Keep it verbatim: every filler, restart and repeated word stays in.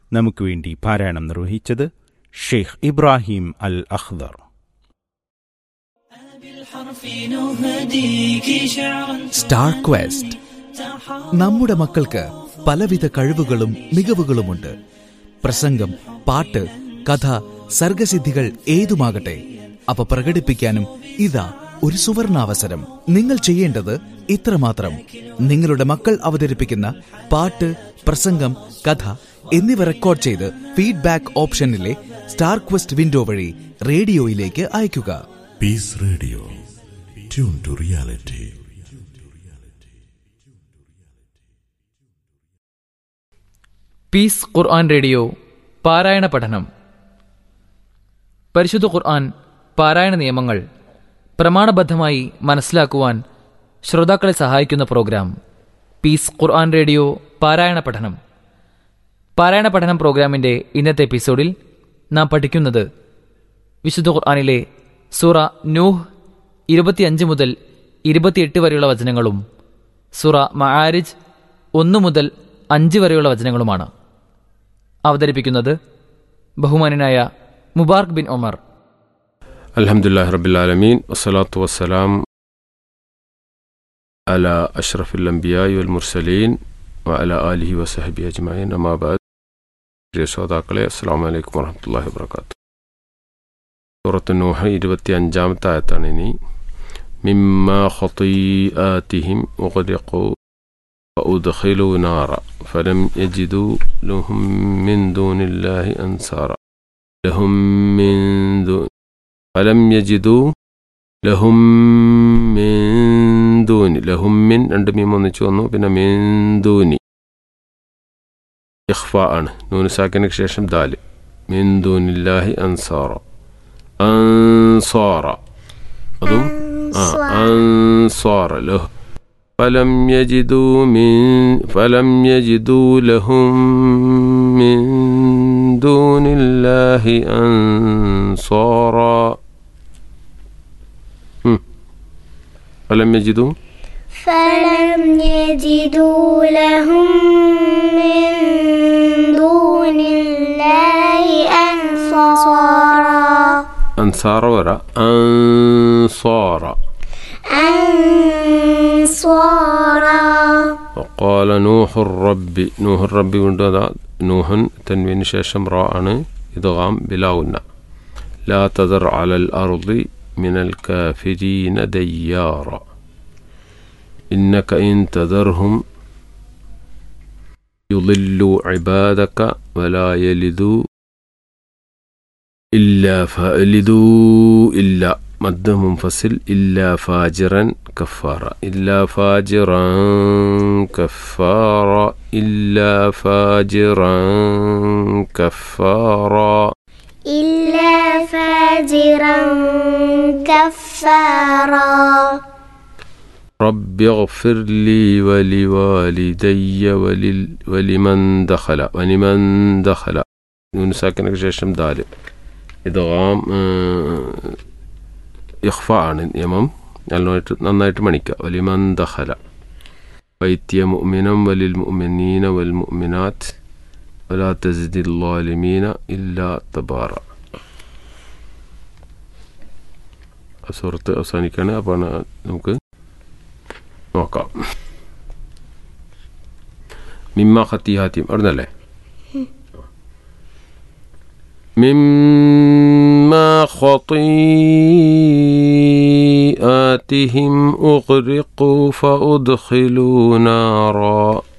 നമുക്ക് വേണ്ടി പാരായണം നിർവഹിച്ചത് ഷെയ്ഖ് ഇബ്രാഹിം അൽ അഖ്ദർ. Star question. നമ്മുടെ മക്കൾക്ക് പലവിധ കഴിവുകളും മികവുകളുമുണ്ട്. പ്രസംഗം, പാട്ട്, കഥ, സർഗസിദ്ധികൾ ഏതുമാകട്ടെ, അവ പ്രകടിപ്പിക്കാനും ഇതാ ഒരു സുവർണാവസരം. നിങ്ങൾ ചെയ്യേണ്ടത് ഇത്രമാത്രം: നിങ്ങളുടെ മക്കൾ അവതരിപ്പിക്കുന്ന പാട്ട്, പ്രസംഗം, കഥ എന്നിവ റെക്കോർഡ് ചെയ്ത് ഫീഡ്ബാക്ക് ഓപ്ഷനിലെ സ്റ്റാർ ക്വസ്റ്റ് വിൻഡോ വഴി റേഡിയോയിലേക്ക് അയയ്ക്കുക. Piece radio, tune to reality. Piece Quran radio പാരായണ പഠനം. പരിശുദ്ധ ഖുർആൻ പാരായണ നിയമങ്ങൾ പ്രമാണബദ്ധമായി മനസ്സിലാക്കുവാൻ ശ്രോതാക്കളെ സഹായിക്കുന്ന പ്രോഗ്രാം പീസ് ഖുർആൻ റേഡിയോ പാരായണ പഠനം. പാരായണ പഠനം പ്രോഗ്രാമിൻ്റെ ഇന്നത്തെ എപ്പിസോഡിൽ നാം പഠിക്കുന്നത് വിശുദ്ധ ഖുർആനിലെ സൂറ നൂഹ് ഇരുപത്തിയഞ്ച് മുതൽ ഇരുപത്തിയെട്ട് വരെയുള്ള വചനങ്ങളും സൂറ മആരിജ് ഒന്ന് മുതൽ അഞ്ച് വരെയുള്ള വചനങ്ങളുമാണ്. അവതരിപ്പിക്കുന്നത് ബഹുമാനനായ മുബാറക് ബിൻ ഉമർ. അൽഹംദുലില്ലാഹി റബ്ബിൽ ആലമീൻ, വസ്സലാത്തു വസ്സലാം അലാ അഷ്റഫിൽ അംബിയാഇ വൽ മുർസലീൻ വഅലാ ആലിഹി വസഹബിഹി അജ്മഈൻ. അമ്മാ ബഅദ്. പ്രിയ ശ്രോതാക്കളെ, അസ്സലാമു അലൈക്കും വറഹ്മത്തുള്ളാഹി വബറകാതുഹു. സൂറത്ത് നൂഹ് ഇരുപത്തിയഞ്ചാമത്തെ ആയത്താണ് ഇനി. മിമ്മാ ഖതീആതിഹിം ഉഗ്രിഖൂ വഉദ്ഖിലൂ നാറ ഫലം യജിദൂ ലഹും മിൻ ദൂനില്ലാഹി അൻസാറ ലഹും മിൻ ദൂ ഫലം യജിദൂ ലഹും മിൻ ദൂനി. ലഹും മിൻ രണ്ട് മീം ഒന്നിച്ചു വന്നു, പിന്നെ മിൻ ദൂനി ഇഖ്ഫ ആണ്. നൂന് സാക്കിനു ശേഷം ദാല്. മിൻ ദൂനില്ലാഹി അൻസാറ. അൻസാറ അതും ആ അൻസാറ ലഹു ഫലം യജിദൂ മിൻ ഫലം യജിദൂ ലഹും മിൻ ദൂനില്ലാഹി അൻസാറ. فلم يجدوا فلم يجدوا لهم من دون الله أنصارا. أنصار ولا أنصارا أنصارا. وقال نوح الرب. نوح الرب وندى نوح تنوين شاشم راء إدغام بلاون. لا تذر على الأرض من الكافرين ديارا إنك إن تذرهم يضلوا عبادك ولا يلدوا إلا فألدوا إلا مد منفصل إلا فاجرا كفارا إلا فاجرا كفارا إلا فاجرا كفارا إلا فاجرا كفارا. رب اغفر لي ولوالدي ولل ولمن دخل ولمن دخل. نون ساكنة جاشم دال إدغام إخفاء عن يمام നന്നായിട്ട് മണിക്കുക. വലിമൻ ദഖല വൈത്യ മുഅ്മിനം വലിൽ മുഅ്മിനീന വൽ മുഅ്മിനാത്ത് വലാ തസിദിൽ ളാലിമീന ഇല്ലാ തബാറ. സൂറത്ത് അവസാനിക്കാണ്. അപ്പോൾ നമുക്ക് നോക്കാം. മിമ്മ ഖതീഹാത്തിം അവിടുന്നല്ലേ? മിമ്മ ഖതീആതിഹിം ഉഗ്രിഖൂ ഫഉദ്ഖിലൂ നാറാ